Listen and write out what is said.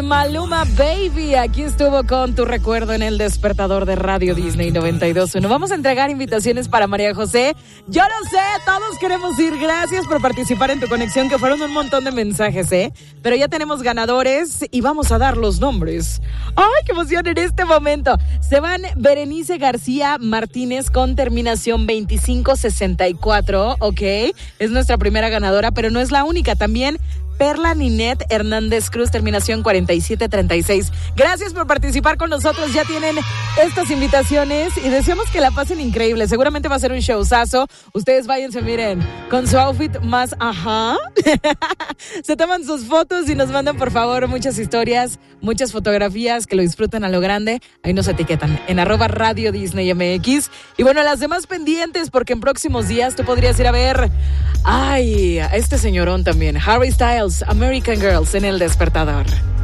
Maluma Baby. Aquí estuvo con Tu Recuerdo en el despertador de Radio Disney 92.1. Vamos a entregar invitaciones para María José. Yo lo sé, todos queremos ir. Gracias por participar en Tu Conexión, que fueron un montón de mensajes, pero ya tenemos ganadores y vamos a dar los nombres. ¡Ay, qué emoción en este momento! Se van Berenice García Martínez con terminación 2564, ¿ok? Es nuestra primera ganadora, pero no es la única. También Perla Ninette Hernández Cruz, terminación 4736. Gracias por participar con nosotros. Ya tienen estas invitaciones y deseamos que la pasen increíble. Seguramente va a ser un showzazo. Ustedes váyanse, miren, con su outfit más se toman sus fotos y nos mandan, por favor, muchas historias, muchas fotografías, que lo disfruten a lo grande. Ahí nos etiquetan en @Radio Disney MX. Y bueno, las demás pendientes, porque en próximos días tú podrías ir a ver a este señorón también, Harry Styles, American Girls, en el despertador.